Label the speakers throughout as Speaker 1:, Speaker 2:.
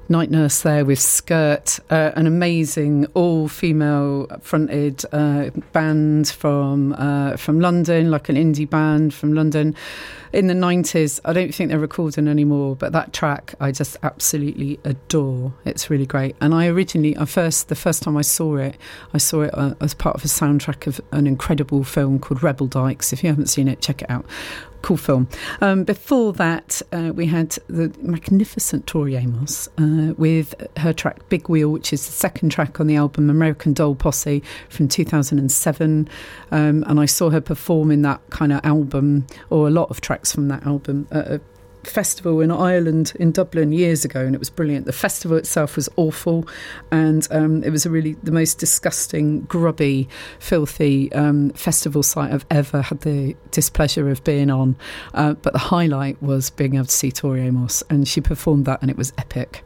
Speaker 1: Night Nurse there with Skirt, an amazing all-female fronted band from London, like an indie band from London in the 90s. I don't think they're recording anymore, but that track I just absolutely adore. It's really great. And the first time I saw it as part of a soundtrack of an incredible film called Rebel Dykes. If you haven't seen it, check it out. Cool film. Before that, we had the magnificent Tori Amos with her track Big Wheel, which is the second track on the album American Doll Posse from 2007. And I saw her perform in that kind of album, or a lot of tracks from that album, at a festival in Ireland, in Dublin, years ago, and it was brilliant. The festival itself was awful, and it was the most disgusting, grubby, filthy festival site I've ever had the displeasure of being on, but the highlight was being able to see Tori Amos, and she performed that and it was epic.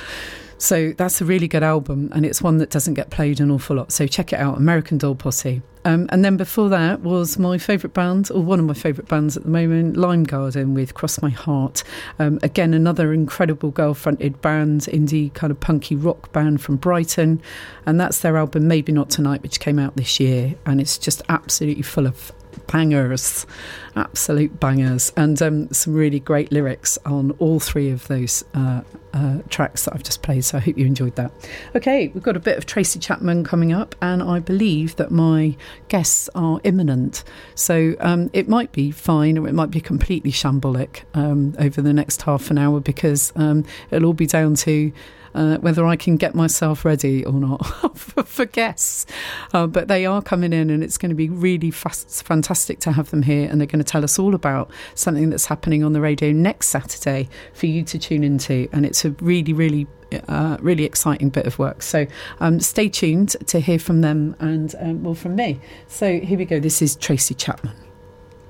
Speaker 1: So that's a really good album, and it's one that doesn't get played an awful lot, so check it out, American Doll Posse. And then before that was my favourite band, or one of my favourite bands at the moment, Lime Garden with Cross My Heart. Again, another incredible girl-fronted band, indie kind of punky rock band from Brighton. And that's their album Maybe Not Tonight, which came out this year. And it's just absolutely full of bangers, absolute bangers, and some really great lyrics on all three of those tracks that I've just played, so I hope you enjoyed that. Okay, we've got a bit of Tracy Chapman coming up, and I believe that my guests are imminent, so it might be fine or it might be completely shambolic over the next half an hour, because it'll all be down to whether I can get myself ready or not for guests. But they are coming in, and it's going to be really fantastic to have them here, and they're going to tell us all about something that's happening on the radio next Saturday for you to tune into, and it's a really, really really exciting bit of work. So stay tuned to hear from them and from me. So here we go. This is Tracy Chapman.